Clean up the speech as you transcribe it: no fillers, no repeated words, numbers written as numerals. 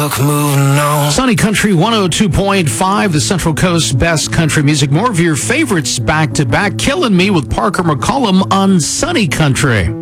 Moving on. Sunny Country 102.5, the Central Coast best country music. More of your favorites back to back. Killing Me with Parker McCollum on Sunny Country.